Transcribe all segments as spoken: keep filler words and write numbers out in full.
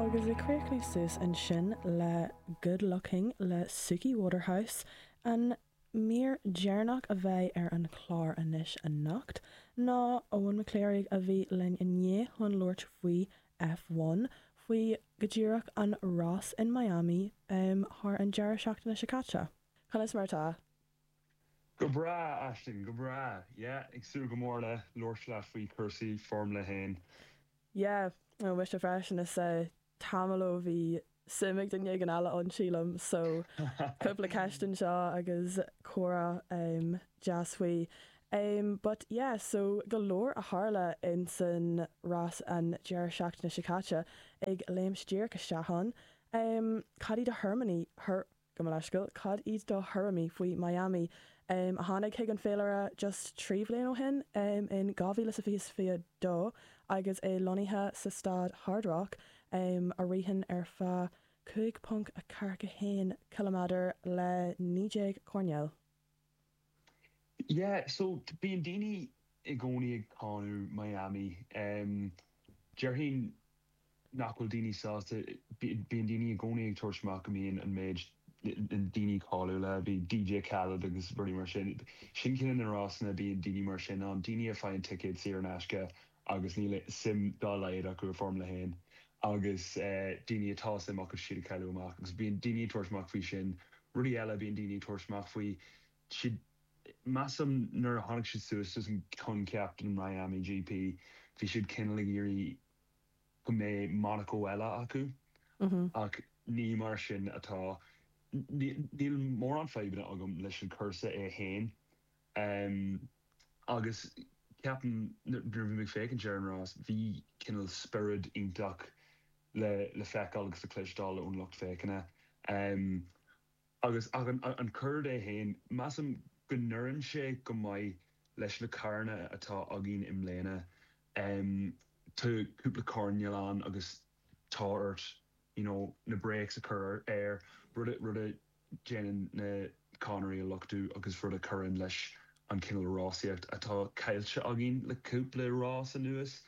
agus i cuireachlí suas an sin le Good Looking le Suki Waterhouse an mír dearnach a bheith ar an chlár anis a nacht ná Owen McClary a bhí linn inné chun Lord faoi F one faoi go ddíreach an Ross in Miami um, thar an dearad seachtaine sicáte. Conas martá? Go bra, Ashton, go bra. Yeah, ag súr go mór le Lord Flat faoi cursaí Formula Hain. Yeah, I wish a freshen is uh, tamalo bhí simig den gan ala an sílam, so couple Keston seo agus Cora um, Jaswi. Um, but yeah, so galore a harla in san Ross and Ger Shacht na Shikacha ag léim steer ka shahan. Um, Cadi de Harmony, her Gamalashkil, Cad eat do Harmony fwy Miami. Um, a hannig hig an félara just tríbléin o hin um, in gavi lis a fís fia do agus é lonithe sa stad Hard Rock um, a rihin ar fa cuig punk a carca hain kilometer le níjeg Cornell. Yeah, so being Dini Igoni Kanu Miami, um Jerhin Nakul Dini saws to being Dini Igoni Torch Makami and Mage in Dini Kalula be D J Khaled because very much Shinkin and Ross and being Dini Marshin on Dini a fine tickets here in Ashka, August Neil Sim Dalaid Aku Formula Hain, August uh Dini a toss him Aku Shiri Kalu Mak, because being Dini Torch Makfishin, Rudy Ella being Dini Torch Makfi, she Massam nur hannig should sus and con captain Miami G P. Fi should Kenneligiri me Monaco Ella aku. Mhm. Ak ni marshin ata Neil more on five agum listen cursa a hain. Um August Captain Driven McFake and Jaron Ross V Kennel Spirit in duck le le fek August the clish dollar unlocked fakena. Um August an an curd a hain massam Gnurin sé go mai leis le carna atá agin im léna um to cúpla corneal agus táirt, you know, na breaks occur air rud rud Jen na Connery luchtú agus rud curran leis an Kinnell Rossiacht atá caiilte agin le cúpla Ross anuas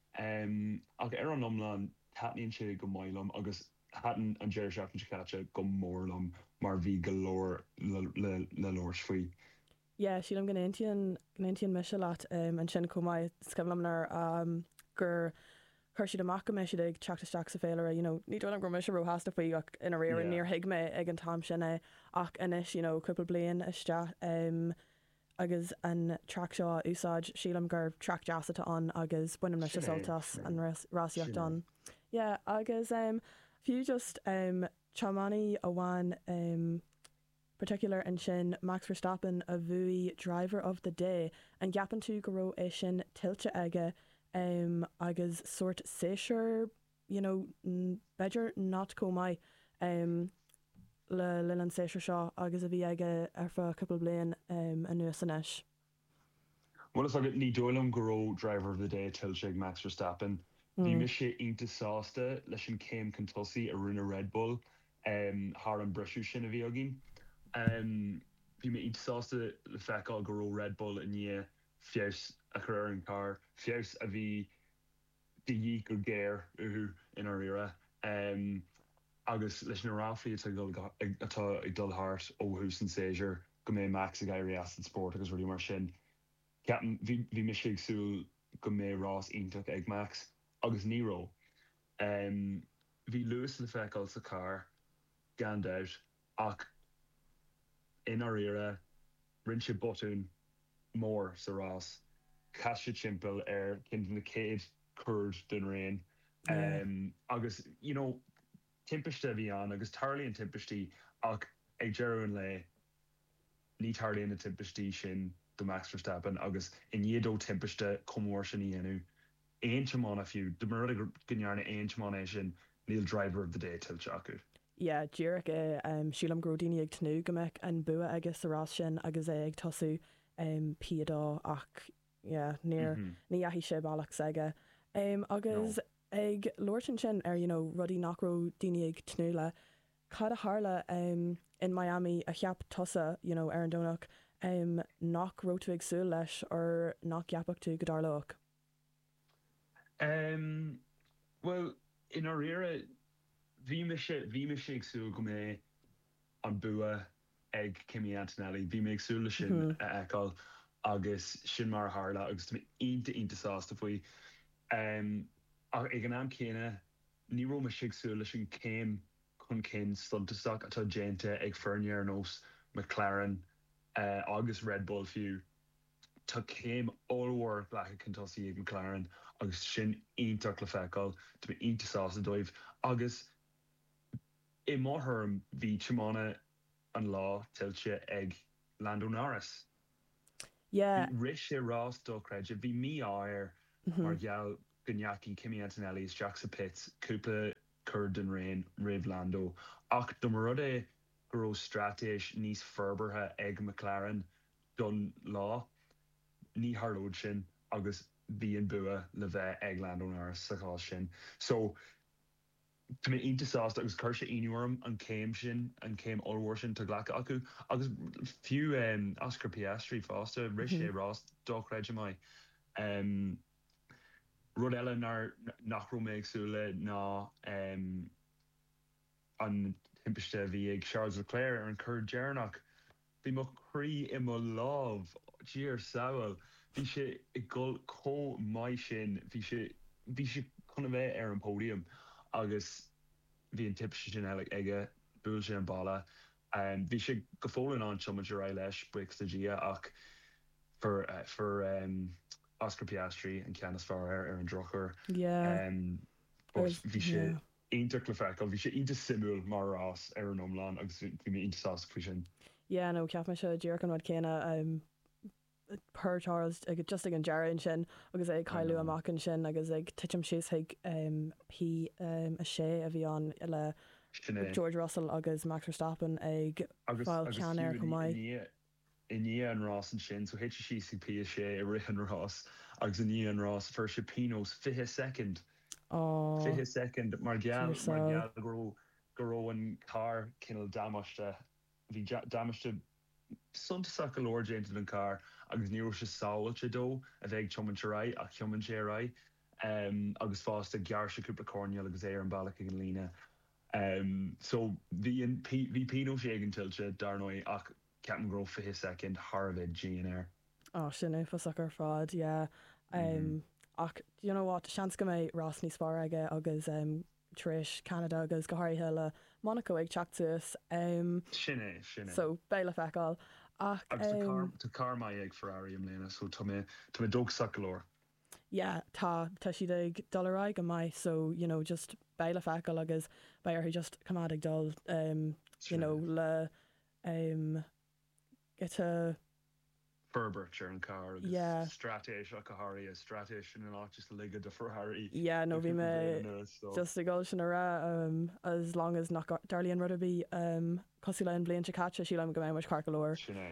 um ag ar an omlan hatníonn sé go mailam agus hatan an Jerry Shaft Chikacha go mórlam mar bhí galore le le le lors faoi. Yeah, sílam ganntian ganntian mishalat um an sin comai scablamnar um gur chuir siad amach me siad ag teachtasteach sa féile, you know, ní dóna go mis ro hasta faoi ach ina réir níor hiigme ag an tam sinna ach inis, you know, cúpla blian iste um agus an track seo úsáid sílam gur track deasata an agus buinem leis soltas an rásiacht an. Yeah, agus um fiú just um chamani a bhain um particular in sin Max Verstappen a bhui driver of the day and gapan tú go raibh é sin tiltte aige um, agus sort séisiir, you know, beidir not comai um, le le an séisiir seo agus a bhí aige ar fa couple blian um, a nuas an eis. Well, it's like ní dólam go raibh driver of the day tiltte Max Verstappen. Bhí mis sé inta sásta leis an céim contosaí a rinne Red Bull um, thar an breisiú sin a bhí agin. Um, Bhí me inta sásta le feicáil go raibh Red Bull in ní fios a chuir an car, fios a bhí de dhí go géir uhu in ar ire. Um, agus leis na ráflií atá ag dul thart óthú san séisiir go mé Max a gaiirí as an sport agus ruí mar sin. Ceapan bhí mis sé agsúil go mé Ross ionach ag Max agus níró. Um, bhí Lewis le feicáil sa car gan deis ach in our era, rinse botún mór sa Ross, caiise timpeall ar cin na céad curd den rain. Yeah. Um, agus, you know, timpiste bhí an, agus tarlaíonn timpistí ach ag dearún le ní tarlaíonn na timpistí sin do Max Verstappen agus in iadó timpiste comór sin í enú. Aon teamán a fiú, de mar gnearna aon teamán é sin níl driver of the day tiltte acu. Yeah, Dúireach é um, sílam grodíine ag tnú gomeic an bua agus sa rás sin agus é ag tosú um, piadá ach yeah, níor mm-hmm. ní ahí sé bailach aige. Um, agus no. ag Lortin sin ar, you know, rudí nachró daine ag tnú le cad a hála um, in Miami a cheap tosa, you know, ar an dónach um, nach rótu ag sú leis ar nach ceapach tú godar loach. Um, well, in our era, bhí me sé bhí me sé agsú go mé an bua ag Kimi Antonelli, bhí me agsúla sin eáil agus sin mar hála agus tá ionta ionta sásta faoi. Um, ag an am céine, ní ró me siagsúla sin céim chun cén stuntasach atá déanta ag fearnear nós McLaren uh, agus Red Bull fiú. Tá céim allhhar lecha cintásaí ag McLaren agus sin ionach le feicáil, tá ionta sásta dóibh agus i mátharm bhí tiomána an lá tiltte ag Lando Norris. Yeah. Ris sé rás do creide, bhí mí áir mar gheall gannyaci Kimi Antonelli's Jack sa pits, cúpla cur den rain, rib Lando. Ach do mar rud é go stratéis níos ferbertha ag McLaren don lá, ní harlóid sin agus bhí an bua le bheith ag Lando Norris sa gá sin. So, tá mé ionta sásta agus chuir sé inúirm an céim sin, an céim allhhar sin tá ghlacha acu, agus fiú um, Oscar Piastri fásta, ris sé rás dó creide mai. Um, Rud eile nach ró méid súla ná um, an timpiste bhí ag Charles Leclerc ar an cur dearnach. Bhí mo chrí i mo lámh tíar saoil. Bhí sé i gul có mai sin, bhí sé bhí sé chuna bheith ar an pódium agus bhí an timpiste sin eile aige búil sé an balla. Um, bhí sé go fólann an seomaidir ra leis buic sa dia ach for, uh, for um, Oscar Piastri and Canis Farrer ar an drochar. Yeah. Um, bhí sé ionach le feicáil, bhí sé ionta simúil mar rás ar an omláin agus bhí mé ionta sásta faoi sin. Yeah, no, ceap me se ddíoch an rud céine um, per Charles ag just ag an dearan sin agus ag chailú amach an sin agus ag tiitim sios ag um, pí um, a sé a bhí an le George Russell agus Max Verstappen ag fáil cean ar go mai. I ní an rás an sin, so héit sé sí pí sé a rihan rás agus a ní an rás fer sé Pinos fihe second. Oh, fihe second, mar geall mar geall go go an car cinnal damaiste, bhí damaiste suntasach go leir déanta an car agus níor se sáilte dó a bheith chomanterai a chomantérai um, agus fásta gear se cúpla corneal agus é an bailach an lína. Um, so bhí Pino sé an tiltte darnói ach Captain Grove for his second, Harvard G N R. Oh, sinna fa sucker fraud, yeah. Um, mm-hmm. Ach, you know what? Seans go mé Ross ní spar aige agus um, Trish Canada agus gohair hile Monaco ag chatús. Um, sinna, sinna. So, baila fecal. Ach, agus um, tá car mai ag Ferrari am léna, so tá mé tá mé dog sacolor. Yeah, tá tá siad ag dollarai go mai, so, you know, just baila fecal agus bayar he just cumad ag dul, um, you know, le um, get a Ferber an car yeah stratéis a Kahari a stratéis and not just a liga de Ferrari yeah no vi me so. Just a goal sin ra um as long as not Darlene Rudderby um cosila and Blaine Chakacha she am go much carcolor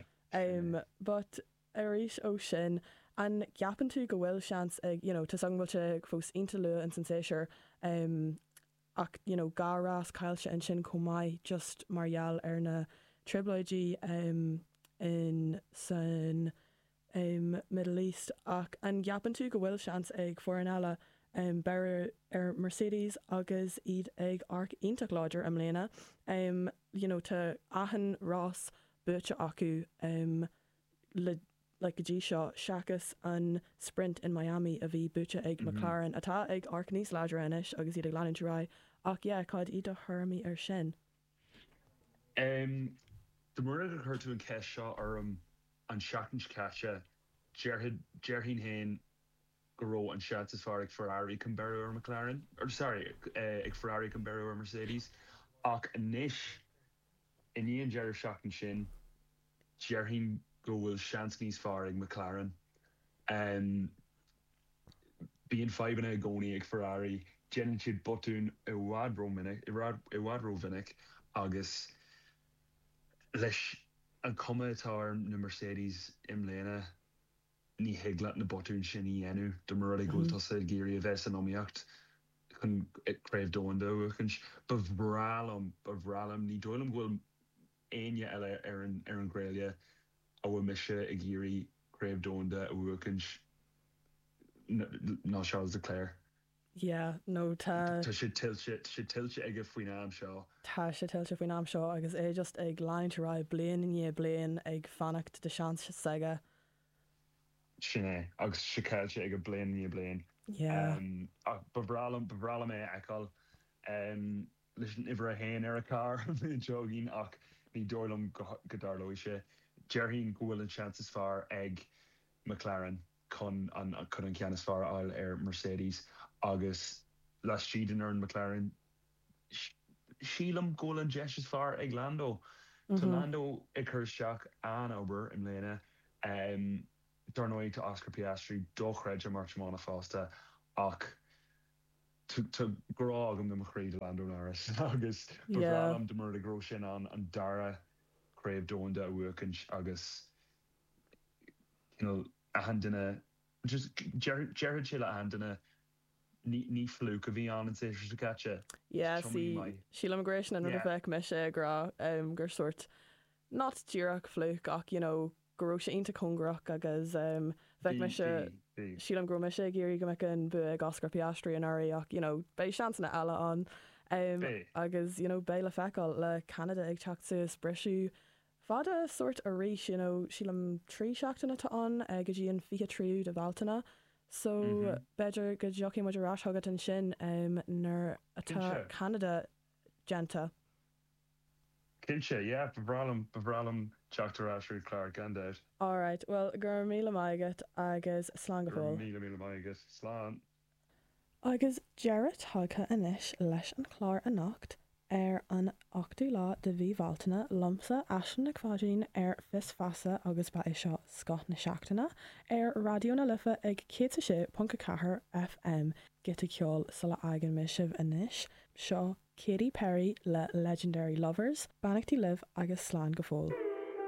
um but Irish Ocean and gapan to go well chance uh, you know to song much fos interlu and sensation um ac you know Garas Kyle and Shin Komai just Marial Erna Triblogy um in san um, Middle East ach an gapan tú go bhfuil seans ag foranala um, bear ar Mercedes agus iad ag arc ionach láidir am léna um, you know, tá ahan Ross bute acu um, le like a G seo seachas an sprint in Miami a bhí bute ag mm-hmm. McLaren atá ag arc níos láidir inis agus iad ag leann rai ach yeah, cad iad a thurmi ar sin. Um, The murder occurred to an Kesha or um an Shackens Kasha, Jerhin Hain, Garo and Shats as far as Ferrari Canberra or McLaren, or sorry, uh, Ferrari Canberra or Mercedes. Ach Nish in Ian Jerry Shacken Shin, Jerhin go will Shansky's far McLaren. Um being five and a goni Ferrari, Jen chid botun a wadro minute, a wadro vinic, August. Leis an commentáir na Mercedes im léna ní higlaat na botún sin í enú do mar ag gúil tosa géirí a bheits an omíocht chun craibh dóanda chun bhrálam bhrálam ní dólam bhfuil aine eile ar an ar an gréile a bhfuil mise ag géirí craibh dóanda a bhfuil ná Charles Leclerc. Yeah, no tá Tá sé tiltte sé tiltte ag faoin am seo. Tá sé tiltte faoin am seo agus é just ag leint ra blian in é blian ag fannacht de sean saige. Sinné agus sicáilte ag go blian ní blian. Yeah. Um, bevrálam bevrálam é eáil um, leis an ibre a héin ar a car jogin ach ní dólam godarlóí sé. Jerhín gohfuil an chances far ag McLaren chun an chun an ceannas far áil ar Mercedes agus las sian ar an McLaren sílam gohfuil an jeis far ag Lando. Tá Lando ag chur seach an obair im léine um, darnoid to Oscar Piastri dochreid a marchmána fásta ach tu grog am de machréid Lando Norris agus bevrálam de mar a gro sin an an dara kréibh dónda a bhuachan agus you know a handina just Jared Chile a handina ní flúk a bhí an an sé se catcha. Yeah, sí sílam gréisina an bheith me sé gra um, gur sort not díach flúk ach you know goró sé inta congrach agus um, bheith me se sílam gro me sé géirí go me an bu ag Oscar Piastri an airí ach you know bei seansanna eile an um, agus you know béile feáil le Canada ag teachtas breisiú fada sort a rééis you know sílam trí seachtainna tá an go dtí an fi tríú de bháltainna so mm-hmm. beidir go jockey muidir rás thugad an sin um, nar atá Canada genta. Kinse, yeah, bevrálam bevrálam teachtarrású Clark gandát. All right, well, gur míle maigat agus slán go fóil. Míle míle maigat, slán. Agus Jared thugtha inis leis an chlár a nacht ar an ochtú lá de bhí bháltainna lomsa asan na cfádín ar fis fasa agus ba é seo scot na seachtainna ar radio na lifa ag cé sé punca cethair F M gita ceol sa le aigen misisih inis seo Katy Perry le Legendary Lovers, Bannachtaí Live agus slán go fóil.